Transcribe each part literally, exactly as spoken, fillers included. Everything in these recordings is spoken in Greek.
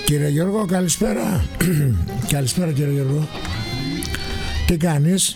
Κύριε Γιώργο, καλησπέρα. Καλησπέρα κύριε Γιώργο. Τι κάνεις?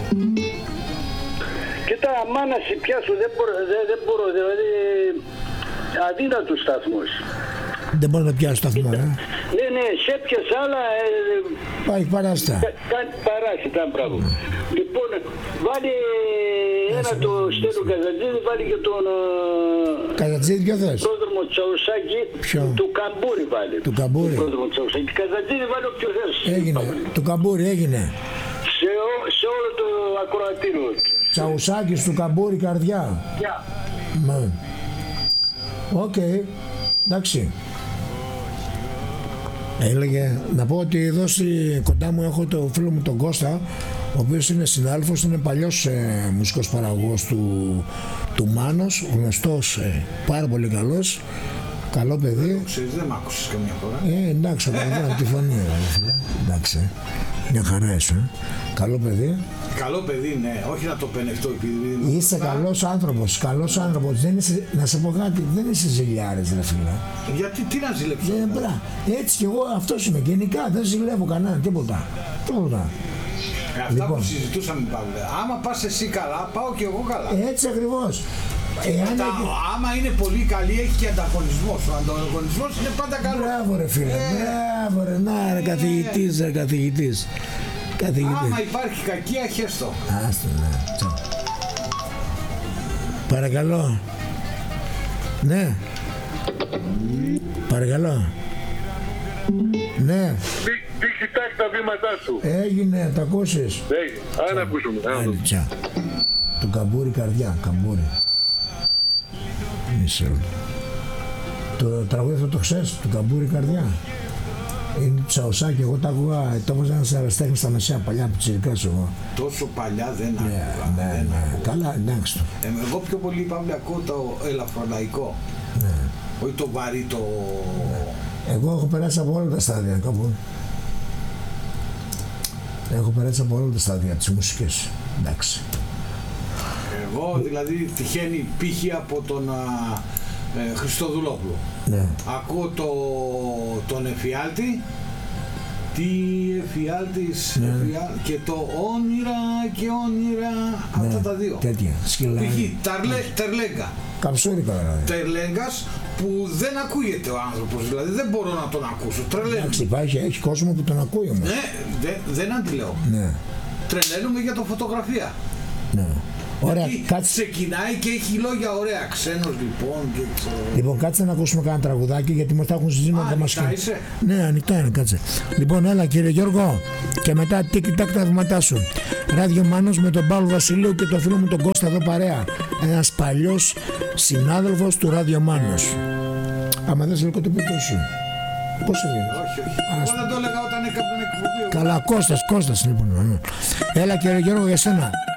Κοίτα, άμα να σε πιάσω δεν μπορώ, δεν, δεν μπορώ, δηλαδή αδύνατος σταθμός. Δεν μπορώ να πιάσω σταθμό, ε. Ναι, ναι, σε πιάσα, αλλά... Ε, Πάει παράστα. Κάνει παράστα, ήταν πράγμα. Λοιπόν, βάλει ένα το Στέλιο Καζατζίδη, βάλει και τον... Καζατζίδη ποιο θες? Πρόδρομο Τσαουσάκη, του Καμπούρη βάλει. Του Καμπούρη. Πρόδρομο Τσαουσάκη. Καζατζίδη βάλει όποιο θες. Έγινε, του Καμπούρη έγινε. Σε, ό, σε όλο το ακροατήριο. Τσαουσάκης του Καμπούρη καρδιά. Γεια. Ναι. Οκ, εντάξει. Έλεγε, να πω ότι εδώ στη, κοντά μου έχω το φίλο μου τον Κώστα, ο οποίος είναι συνάδελφος, είναι παλιός ε, μουσικός παραγωγός του, του Μάνος, γνωστός, ε, πάρα πολύ καλός, καλό παιδί. Ξέρεις, δεν μ' άκουσες καμιά φορά. Ε, εντάξει, καταλαβαίνω τη φωνή, ε, εντάξει, μια χαρά είσαι, ε. Καλό παιδί. Καλό παιδί, ναι, όχι να το πενευτώ επειδή... Είσαι καλός άνθρωπος, καλός άνθρωπος, δεν είσαι, να σε πω κάτι, δεν είσαι ζηλιάρης ρε φίλε. Γιατί, τι να ζηλέψω. Δεν, μπρά, έτσι κι εγώ αυτός είμαι, γενικά δεν ζηλεύω κανέναν, τίποτα, τίποτα. Ε, αυτά λοιπόν, που συζητούσαμε Παύλε, άμα πας εσύ καλά, πάω κι εγώ καλά. Έτσι ακριβώς. Εάν τα, έχει... Άμα είναι πολύ καλή έχει και ανταγωνισμός. Ο ανταγωνισμός είναι πάντα καλό. Μπράβο ρε φίλε, ε, μπράβο ρε, να ρε ε, καθηγητής ρε καθηγητής. Καθηγητής. Άμα υπάρχει κακία, χέστο. Άστο, ναι. Τσο. Παρακαλώ. Ναι. Παρακαλώ. Ναι. Τι κοιτάξει τα βήματά σου. Έγινε, τα ακούσεις. Ναι, αν ακούσουμε. Άλλη, τσα. Του Καμπούρη καρδιά, Καμπούρη. Μισό. Το τραγούδι αυτό το ξέρεις, του Καμπούρη καρδιά. Είναι του Τσαουσάκη, εγώ τα άκουγα, το έβαζα ένας αεραστέχνης στα μεσαία παλιά από τσιρικάς εγώ. Τόσο παλιά δεν άκουγα. Ναι, ναι, δεν ναι. άκουγα. Καλά, εντάξει το. Ε, εγώ πιο πολύ Παύλε ακούω το ελαφρολαϊκό. Ναι. Όχι το βαρύ, το... Ναι. Εγώ έχω περάσει από όλα τα στάδια κάπου. Έχω περάσει από όλα τα στάδια της μουσικής. Εντάξει. Εγώ δηλαδή τυχαίνει πύχη από τον α, ε, Χριστοδουλόπουλο. Ναι. Ακούω το, τον εφιάλτη, τι εφιάλτης, ναι. εφιάλ, και το όνειρα και όνειρα, ναι. Αυτά τα δύο. Τέτοια, σκυλάκι. Π.χ. Ταρλέ, τερλέγκα. Καψούρικα δηλαδή. Τερλέγκας που δεν ακούγεται ο άνθρωπος, δηλαδή δεν μπορώ να τον ακούσω. Τρελαίνουμε. Εντάξει, υπάρχει, έχει κόσμο που τον ακούει όμως. Ναι, δε, δεν αντιλέω. Ναι. Τρελαίνουμε για το φωτογραφία. Ναι. Ωραία, κάτσε. Ξεκινάει και έχει λόγια ωραία. Ξένος λοιπόν και ξέρω. Λοιπόν, κάτσε να ακούσουμε κάνα τραγουδάκι γιατί μας τα έχουν συζητήσει να μας ανοιχτά είσαι. Ναι, ανοιχτά είναι, κάτσε. Λοιπόν, έλα κύριε Γιώργο, και μετά τίκι τάκ τα βήματά σου. Ράδιο Μάνος με τον Παύλο Βασιλείου και τον φίλο μου τον Κώστα εδώ παρέα. Ένας παλιός συνάδελφος του Ράδιο Μάνος. Άμα δεν σε λίγο το πείτε σου. Πώς είναι? Όχι, όχι. Εγώ δεν το έλεγα όταν έκανα την εκπομπή. Καλά, Κώστας, Κώστας λοιπόν. Έλα κύριε Γιώργο για σένα.